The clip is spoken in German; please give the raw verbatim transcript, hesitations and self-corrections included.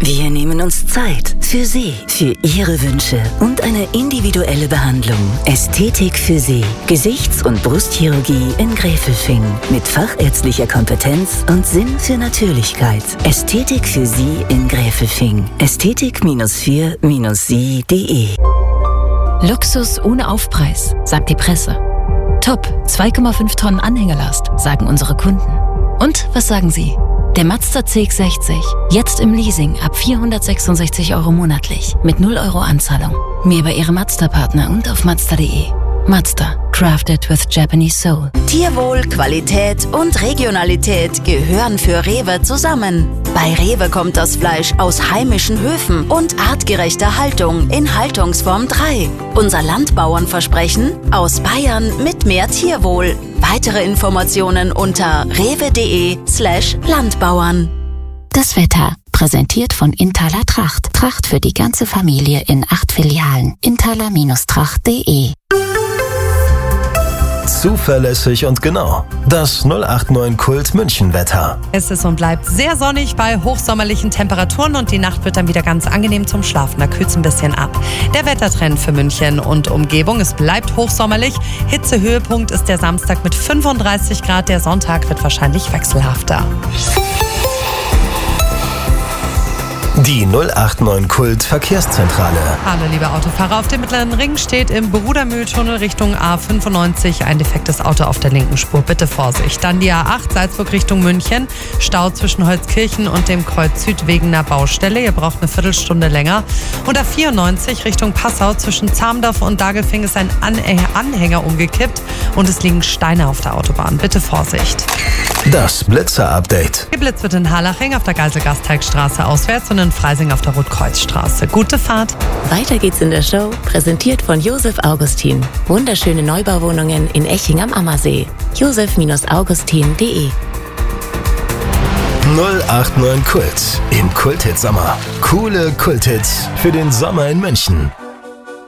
Wir nehmen uns Zeit für Sie, für Ihre Wünsche und eine individuelle Behandlung. Ästhetik für Sie. Gesichts- und Brustchirurgie in Gräfelfing. Mit fachärztlicher Kompetenz und Sinn für Natürlichkeit. Ästhetik für Sie in Gräfelfing. Ästhetik vier sie punkt de. Luxus ohne Aufpreis, sagt die Presse. Top, zwei Komma fünf Tonnen Anhängelast, sagen unsere Kunden. Und was sagen Sie? Der Mazda C X sechzig, jetzt im Leasing ab vierhundertsechsundsechzig Euro monatlich, mit null Euro Anzahlung. Mehr bei Ihrem Mazda-Partner und auf mazda punkt de. Mazda, crafted with Japanese soul. Tierwohl, Qualität und Regionalität gehören für Rewe zusammen. Bei Rewe kommt das Fleisch aus heimischen Höfen und artgerechter Haltung in Haltungsform drei. Unser Landbauernversprechen: aus Bayern mit mehr Tierwohl. Weitere Informationen unter rewe.de slash Landbauern. Das Wetter, präsentiert von Inthaler Tracht. Tracht für die ganze Familie in acht Filialen. inthaler Tracht punkt de. Zuverlässig und genau. Das null acht neun Kult München Wetter. Es ist und bleibt sehr sonnig bei hochsommerlichen Temperaturen und die Nacht wird dann wieder ganz angenehm zum Schlafen. Da kühlt es ein bisschen ab. Der Wettertrend für München und Umgebung: es bleibt hochsommerlich. Hitzehöhepunkt ist der Samstag mit fünfunddreißig Grad. Der Sonntag wird wahrscheinlich wechselhafter. Die null acht neun Kult Verkehrszentrale. Hallo liebe Autofahrer, auf dem Mittleren Ring steht im Brudermühltunnel Richtung A fünfundneunzig ein defektes Auto auf der linken Spur. Bitte Vorsicht. Dann die A acht Salzburg Richtung München. Stau zwischen Holzkirchen und dem Kreuz Süd wegen einer Baustelle. Ihr braucht eine Viertelstunde länger. Und A vierundneunzig Richtung Passau zwischen Zamdorf und Dagelfing ist ein Anhänger umgekippt und es liegen Steine auf der Autobahn. Bitte Vorsicht. Das Blitzer-Update. Geblitzt wird in Harlaching auf der Geiselgasteigstraße auswärts und in Freising auf der Rotkreuzstraße. Gute Fahrt. Weiter geht's in der Show, präsentiert von Josef Augustin. Wunderschöne Neubauwohnungen in Eching am Ammersee. josef Augustin punkt de. null acht neun Kult im Kulthit Sommer. Coole Kulthits für den Sommer in München.